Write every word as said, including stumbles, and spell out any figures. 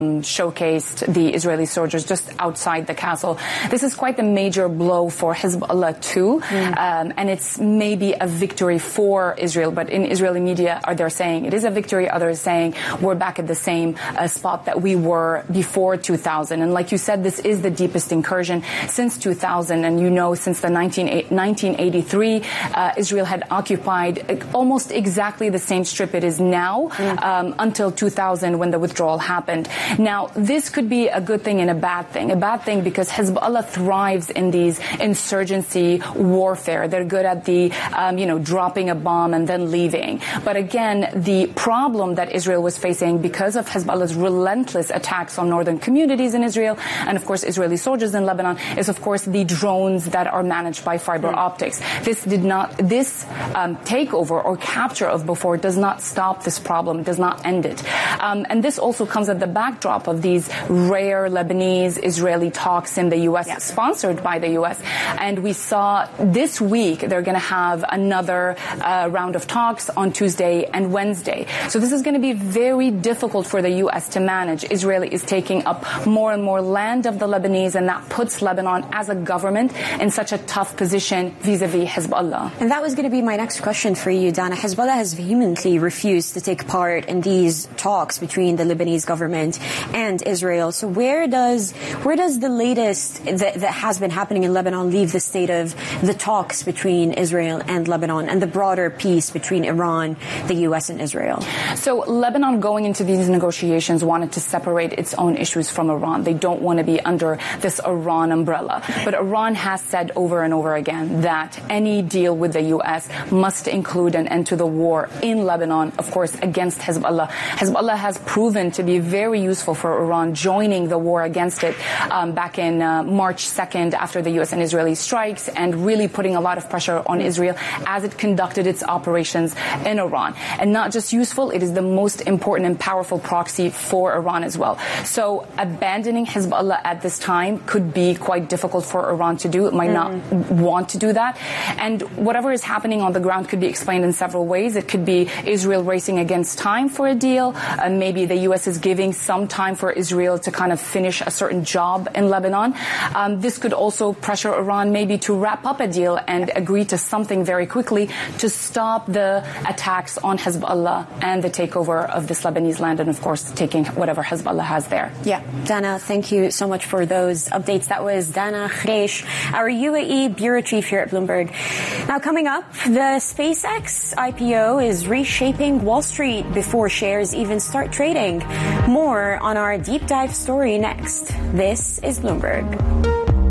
showcased the Israeli soldiers just outside the castle. This is quite a major blow for Hezbollah too, mm. um, and it's maybe a victory for Israel. But in Israeli media, are they saying it is a victory? Others saying we're back at the same uh, spot that we were before two thousand. And like you said, this is the deepest incursion since two thousand. And you know, since the nineteen eighty-three, uh, Israel had occupied almost exactly the same strip it is now mm. um, until two thousand, when the withdrawal happened. Now, this could be a good thing and a bad thing. A bad thing because Hezbollah thrives in these insurgency warfare. They're good at the, um, you know, dropping a bomb and then leaving. But again, the problem that Israel was facing because of Hezbollah's relentless attacks on northern communities in Israel and, of course, Israeli soldiers in Lebanon is, of course, the drones that are managed by fiber optics. This did not, this um, takeover or capture of Beaufort does not stop this problem, does not end it. Um, and this also comes at the backdrop of these rare Lebanese-Israeli talks in the U S, yeah. sponsored by the U S. And we saw this week they're going to have another uh, round of talks on Tuesday and Wednesday. So this is going to be very difficult for the U S to manage. Israel is taking up more and more land of the Lebanese, and that puts Lebanon as a government in such a tough position vis-a-vis Hezbollah. And that was going to be my next question for you, Dana. Hezbollah has vehemently refused to take part in these talks between the Lebanese government and Israel. So where does where does the latest that, that has been happening in Lebanon leave the state of the talks between Israel and Lebanon and the broader peace between Iran, the U S, and Israel? So Lebanon, going into these negotiations, wanted to separate its own issues from Iran. They don't want to be under this Iran umbrella. But Iran has said over and over again that any deal with the U S must include an end to the war in Lebanon, of course, against Hezbollah. Hezbollah has proven to be very useful for Iran, joining the war against it um, back in uh, March second after the U S and Israeli strikes, and really putting a lot of pressure on Israel as it conducted its operations in Iran. And not just useful, it is the most important and powerful proxy for Iran as well. So abandoning Hezbollah at this time could be quite difficult for Iran to do. It might mm. not want to do that. And whatever is happening on the ground could be explained in several ways. It could be Israel racing against time for a deal. Uh, maybe the U S is giving some time for Israel to kind of finish a certain job in Lebanon. Um, this could also pressure Iran maybe to wrap up a deal and agree to something very quickly to stop the attacks on Hezbollah and the takeover of this Lebanese land, and of course taking whatever Hezbollah has there. Yeah, Dana, thank you so much for those updates. That was Dana Khreish, our U A E bureau chief here at Bloomberg. Now coming up, the SpaceX I P O is reshaping Wall Street before shares even start trading. More on our deep dive story next. This is Bloomberg.